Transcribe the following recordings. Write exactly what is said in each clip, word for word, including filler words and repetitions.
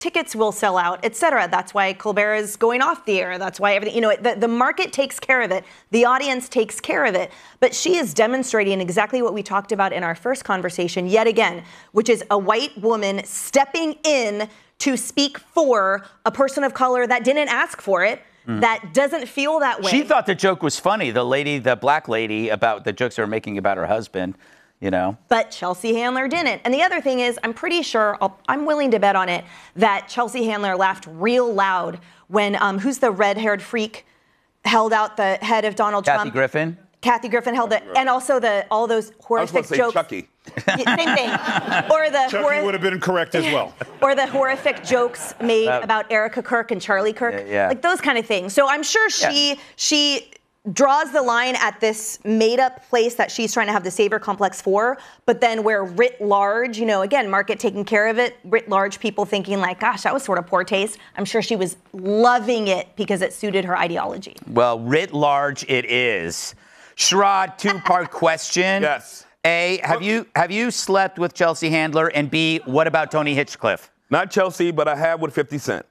tickets will sell out, et cetera. That's why Colbert is going off the air. That's why everything, you know, the, the market takes care of it. The audience takes care of it. But she is demonstrating exactly what we talked about in our first conversation yet again, which is a white woman stepping in to speak for a person of color that didn't ask for it, mm. that doesn't feel that way. She thought the joke was funny, the lady, the black lady, about the jokes they were making about her husband. You know, but Chelsea Handler didn't. And the other thing is, I'm pretty sure, I'll, I'm willing to bet on it, that Chelsea Handler laughed real loud when, um, who's the red-haired freak, held out the head of Donald Kathy Trump. Kathy Griffin? Kathy Griffin held it, and also the all those horrific I was jokes. Chucky. Yeah, same thing. Or the Chucky hor- would have been correct as well. Or the horrific jokes made uh, about Erica Kirk and Charlie Kirk, yeah, yeah. like those kind of things. So I'm sure she yeah. she. draws the line at this made-up place that she's trying to have the savior complex for, but then where writ large, you know, again, market taking care of it, writ large people thinking like, gosh, that was sort of poor taste. I'm sure she was loving it because it suited her ideology. Well, writ large it is. Sherrod, two-part question. Yes. A, have you have you slept with Chelsea Handler? And B, what about Tony Hinchcliffe? Not Chelsea, but I have with fifty Cent.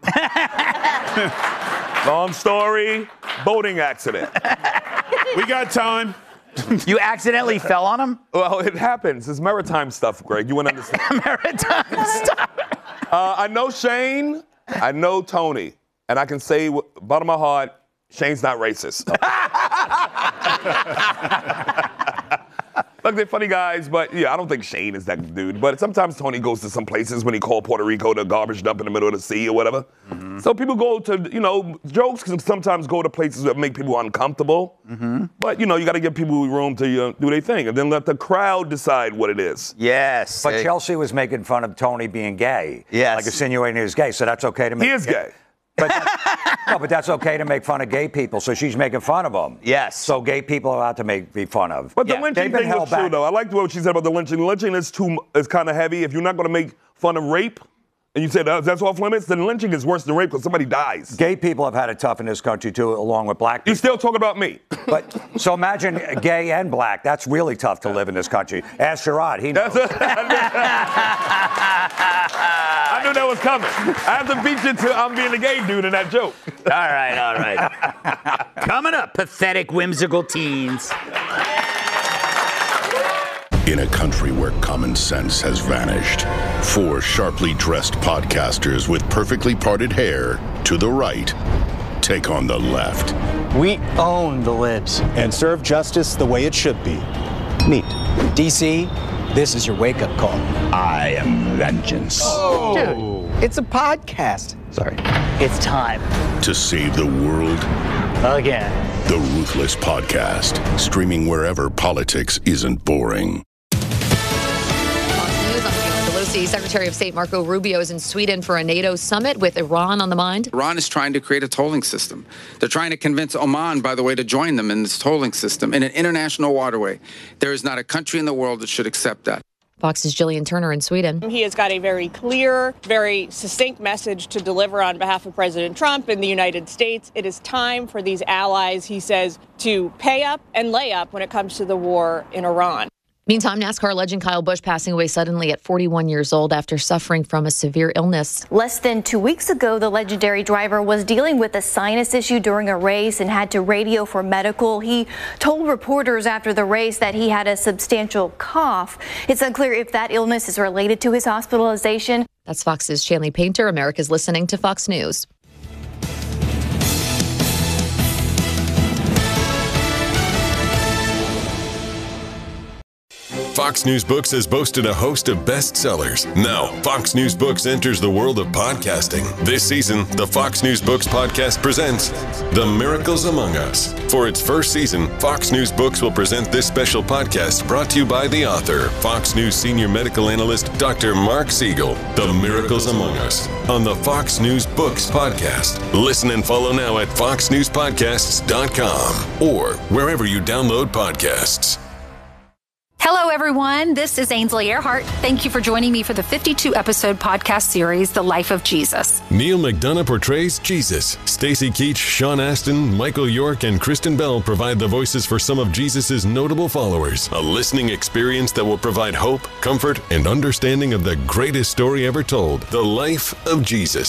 Long story, boating accident. We got time. You accidentally fell on him? Well, it happens. It's maritime stuff, Greg. You wouldn't understand. Maritime stuff. Uh, I know Shane. I know Tony. And I can say, bottom of my heart, Shane's not racist. Look, they're funny guys, but yeah, I don't think Shane is that dude. But sometimes Tony goes to some places when he called Puerto Rico the garbage dump in the middle of the sea or whatever. Mm-hmm. So people go to, you know, jokes can sometimes go to places that make people uncomfortable. Mm-hmm. But, you know, you got to give people room to uh, do their thing and then let the crowd decide what it is. Yes. But it, Chelsea was making fun of Tony being gay. Yes. Like insinuating he was gay, so that's okay to make. He is gay. But, no, but that's okay to make fun of gay people, so she's making fun of them. Yes. So gay people are allowed to make be fun of. But the yeah. lynching thing was true, though. I liked what she said about the lynching. Lynching is too is kind of heavy. If you're not going to make fun of rape, and you said uh, that's off limits, then lynching is worse than rape because somebody dies. Gay people have had it tough in this country, too, along with black people. You still talking about me. But so imagine gay and black. That's really tough to live in this country. Ask Sherrod. He knows. I knew that was coming. I have to beat you to I'm being a gay dude in that joke. All right, all right. Coming up, pathetic, whimsical teens. In a country where common sense has vanished, four sharply dressed podcasters with perfectly parted hair to the right take on the left. We own the libs and serve justice the way it should be. Neat. D C, this is your wake-up call. I am vengeance. Oh. Dude, it's a podcast. Sorry. It's time to save the world again. The Ruthless Podcast, streaming wherever politics isn't boring. Secretary of State Marco Rubio is in Sweden for a NATO summit with Iran on the mind. Iran is trying to create a tolling system. They're trying to convince Oman, by the way, to join them in this tolling system in an international waterway. There is not a country in the world that should accept that. Fox's Jillian Turner in Sweden. He has got a very clear, very succinct message to deliver on behalf of President Trump and the United States. It is time for these allies, he says, to pay up and lay up when it comes to the war in Iran. Meantime, NASCAR legend Kyle Busch passing away suddenly at forty-one years old after suffering from a severe illness. Less than two weeks ago, the legendary driver was dealing with a sinus issue during a race and had to radio for medical. He told reporters after the race that he had a substantial cough. It's unclear if that illness is related to his hospitalization. That's Fox's Shanley Painter. America's listening to Fox News. Fox News Books has boasted a host of bestsellers. Now, Fox News Books enters the world of podcasting. This season, the Fox News Books podcast presents The Miracles Among Us. For its first season, Fox News Books will present this special podcast brought to you by the author, Fox News senior medical analyst, Doctor Mark Siegel. The Miracles Among Us on the Fox News Books podcast. Listen and follow now at fox news podcasts dot com or wherever you download podcasts. Hello, everyone. This is Ainsley Earhart. Thank you for joining me for the fifty-two episode podcast series, The Life of Jesus. Neil McDonough portrays Jesus. Stacy Keach, Sean Astin, Michael York, and Kristen Bell provide the voices for some of Jesus' notable followers. A listening experience that will provide hope, comfort, and understanding of the greatest story ever told, the life of Jesus.